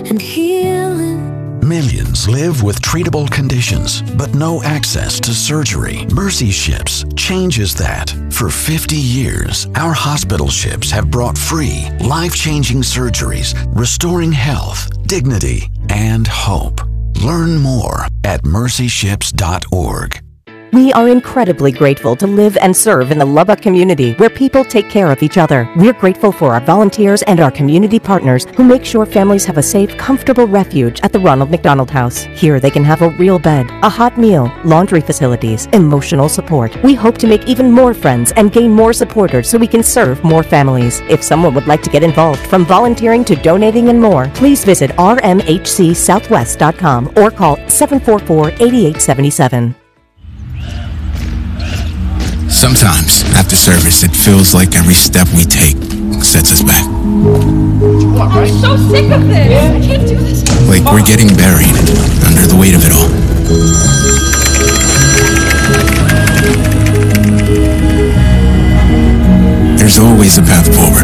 and healing. Millions live with treatable conditions, but no access to surgery. Mercy Ships changes that. For 50 years, our hospital ships have brought free, life-changing surgeries, restoring health, dignity, and hope. Learn more at mercyships.org. We are incredibly grateful to live and serve in the Lubbock community where people take care of each other. We're grateful for our volunteers and our community partners who make sure families have a safe, comfortable refuge at the Ronald McDonald House. Here they can have a real bed, a hot meal, laundry facilities, emotional support. We hope to make even more friends and gain more supporters so we can serve more families. If someone would like to get involved, from volunteering to donating and more, please visit rmhcsouthwest.com or call 744-8877. Sometimes, after service, it feels like every step we take sets us back. I'm so sick of this. I can't do this. Like we're getting buried under the weight of it all. There's always a path forward.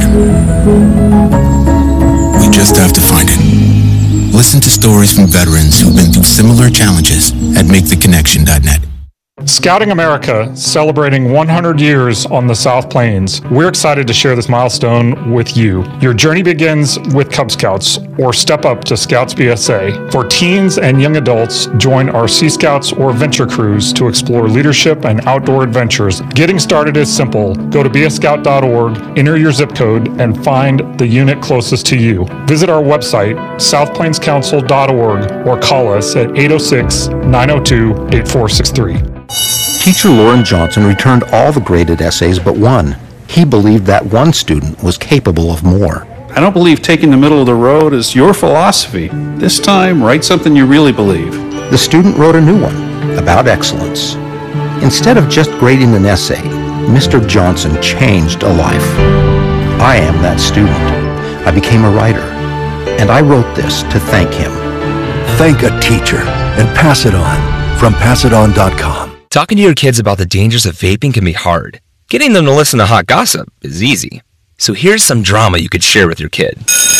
We just have to find it. Listen to stories from veterans who've been through similar challenges at MakeTheConnection.net. Scouting America, celebrating 100 years on the South Plains. We're excited to share this milestone with you. Your journey begins with Cub Scouts, or step up to Scouts BSA. For teens and young adults, join our Sea Scouts or Venture Crews to explore leadership and outdoor adventures. Getting started is simple. Go to beascout.org, enter your zip code, and find the unit closest to you. Visit our website, southplainscouncil.org, or call us at 806-902-8463. Teacher Lauren Johnson returned all the graded essays but one. He believed that one student was capable of more. I don't believe taking the middle of the road is your philosophy. This time, write something you really believe. The student wrote a new one about excellence. Instead of just grading an essay, Mr. Johnson changed a life. I am that student. I became a writer, and I wrote this to thank him. Thank a teacher and pass it on from PassItOn.com. Talking to your kids about the dangers of vaping can be hard. Getting them to listen to hot gossip is easy. So here's some drama you could share with your kid.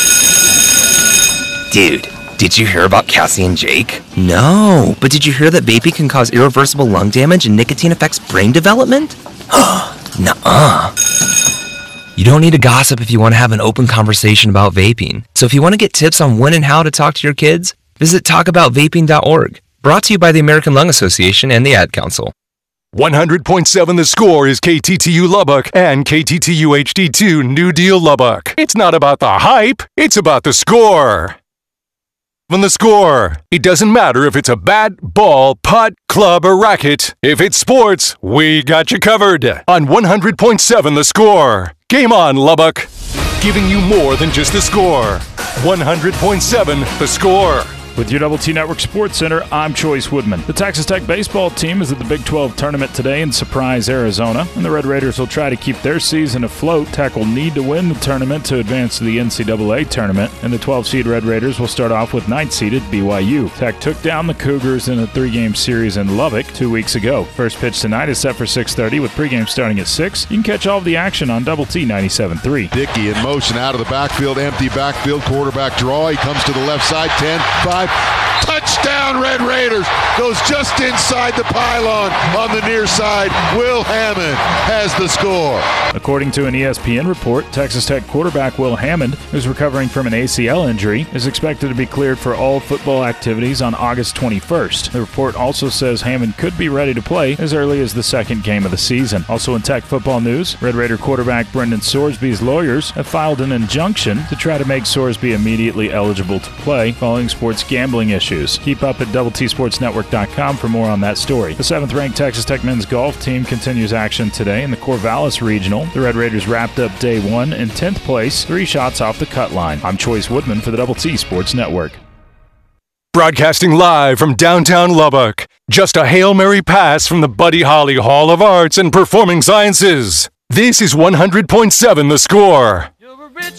Dude, did you hear about Cassie and Jake? No, but did you hear that vaping can cause irreversible lung damage and nicotine affects brain development? Nuh-uh. You don't need to gossip if you want to have an open conversation about vaping. So if you want to get tips on when and how to talk to your kids, visit talkaboutvaping.org. Brought to you by the American Lung Association and the Ad Council. 100.7 The Score is KTTU Lubbock and KTTU HD2 New Deal Lubbock. It's not about the hype, it's about the score. On The Score, it doesn't matter if it's a bat, ball, putt, club, or racket. If it's sports, we got you covered on 100.7 The Score. Game on, Lubbock. Giving you more than just the score. 100.7 The Score. With your Double T Network Sports Center, I'm Choice Woodman. The Texas Tech baseball team is at the Big 12 tournament today in Surprise, Arizona, and the Red Raiders will try to keep their season afloat. Tech will need to win the tournament to advance to the NCAA tournament, and the 12-seed Red Raiders will start off with 9th-seeded BYU. Tech took down the Cougars in a 3-game series in Lubbock 2 weeks ago. First pitch tonight is set for 6:30 with pregame starting at 6. You can catch all of the action on Double T 97.3. Dickey in motion out of the backfield, empty backfield, quarterback draw. He comes to the left side, 10, 5. Touchdown, Red Raiders. Goes just inside the pylon on the near side. Will Hammond has the score. According to an ESPN report, Texas Tech quarterback Will Hammond, who's recovering from an ACL injury, is expected to be cleared for all football activities on August 21st. The report also says Hammond could be ready to play as early as the second game of the season. Also in Tech football news, Red Raider quarterback Brendan Sorsby's lawyers have filed an injunction to try to make Sorsby immediately eligible to play following sports gambling issues. Keep up at DoubleTSportsNetwork.com for more on that story. The 7th-ranked Texas Tech men's golf team continues action today in the Corvallis Regional. The Red Raiders wrapped up day 1 in 10th place, 3 shots off the cut line. I'm Choice Woodman for the Double T Sports Network. Broadcasting live from downtown Lubbock. Just a Hail Mary pass from the Buddy Holly Hall of Arts and Performing Sciences. This is 100.7 The Score.